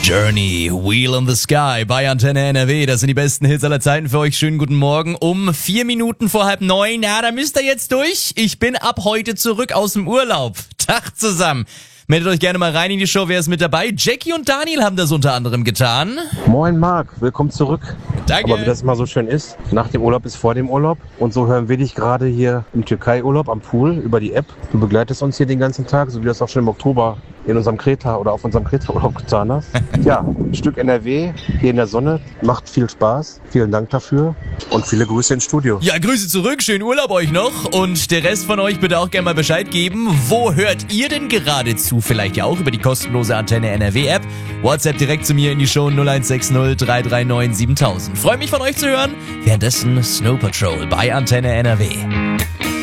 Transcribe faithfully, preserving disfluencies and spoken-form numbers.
Journey, Wheel in the Sky bei Antenne N R W. Das sind die besten Hits aller Zeiten für euch. Schönen guten Morgen um vier Minuten vor halb neun. Ja, da müsst ihr jetzt durch. Ich bin ab heute zurück aus dem Urlaub. Tag zusammen. Meldet euch gerne mal rein in die Show, wer ist mit dabei? Jackie und Daniel haben das unter anderem getan. Moin Marc, willkommen zurück. Danke. Aber wie das immer so schön ist, nach dem Urlaub ist vor dem Urlaub. Und so hören wir dich gerade hier im Türkei-Urlaub am Pool über die App. Du begleitest uns hier den ganzen Tag, so wie du das auch schon im Oktober in unserem Kreta oder auf unserem Kreta-Urlaub getan hast. Ja, ein Stück N R W hier in der Sonne, macht viel Spaß. Vielen Dank dafür und viele Grüße ins Studio. Ja, Grüße zurück, schönen Urlaub euch noch. Und der Rest von euch bitte auch gerne mal Bescheid geben. Wo hört ihr denn gerade zu? Vielleicht ja auch über die kostenlose Antenne N R W App. WhatsApp direkt zu mir in die Show null eins sechs null drei drei neun siebentausend. Freue mich von euch zu hören. Währenddessen Snow Patrol bei Antenne N R W.